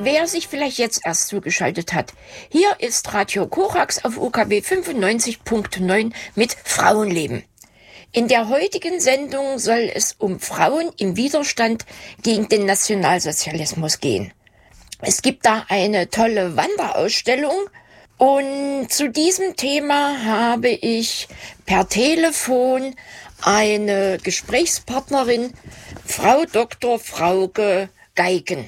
Wer sich vielleicht jetzt erst zugeschaltet hat, hier ist Radio Korax auf UKW 95.9 mit Frauenleben. In der heutigen Sendung soll es um Frauen im Widerstand gegen den Nationalsozialismus gehen. Es gibt da eine tolle Wanderausstellung und zu diesem Thema habe ich per Telefon eine Gesprächspartnerin, Frau Dr. Frauke Geigen.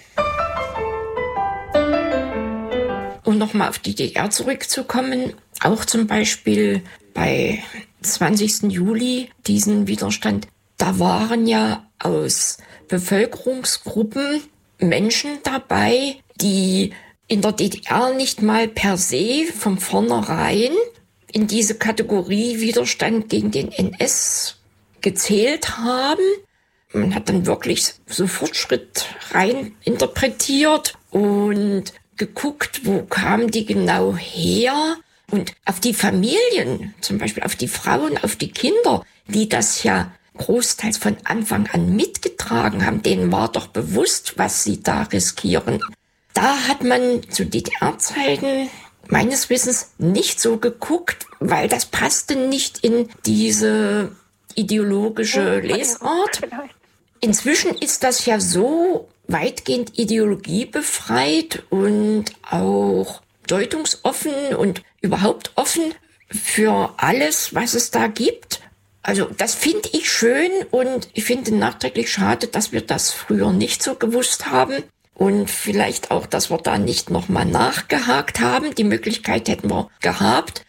Um nochmal auf die DDR zurückzukommen, auch zum Beispiel bei 20. Juli, diesen Widerstand, da waren ja aus Bevölkerungsgruppen Menschen dabei, die in der DDR nicht mal per se von vornherein in diese Kategorie Widerstand gegen den NS gezählt haben. Man hat dann wirklich so Fortschritt rein interpretiert und geguckt, wo kamen die genau her, und auf die Familien, zum Beispiel auf die Frauen, auf die Kinder, die das ja großteils von Anfang an mitgetragen haben, denen war doch bewusst, was sie da riskieren. Da hat man zu DDR-Zeiten meines Wissens nicht so geguckt, weil das passte nicht in diese ideologische Lesart. Inzwischen ist das ja so weitgehend ideologiebefreit und auch deutungsoffen und überhaupt offen für alles, was es da gibt. Also das finde ich schön und ich finde nachträglich schade, dass wir das früher nicht so gewusst haben und vielleicht auch, dass wir da nicht nochmal nachgehakt haben. Die Möglichkeit hätten wir gehabt.